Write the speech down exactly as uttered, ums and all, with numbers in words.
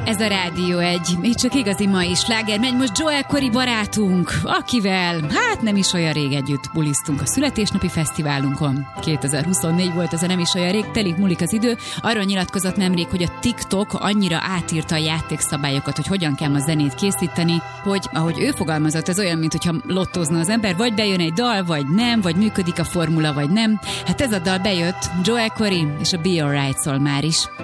Ez a Rádió egy, még csak igazi mai sláger, megy most Joel Corry barátunk, akivel, hát nem is olyan rég együtt bulisztunk a születésnapi fesztiválunkon. kétezer-huszonnégy volt, ez a nem is olyan rég, telik múlik az idő. Arról nyilatkozott nemrég, hogy a TikTok annyira átírta a játékszabályokat, hogy hogyan kell a zenét készíteni, hogy ahogy ő fogalmazott, ez olyan, mintha lottózna az ember, vagy bejön egy dal, vagy nem, vagy működik a formula, vagy nem. Hát ez a dal bejött, Joel Corry és a Be Alright szól már is.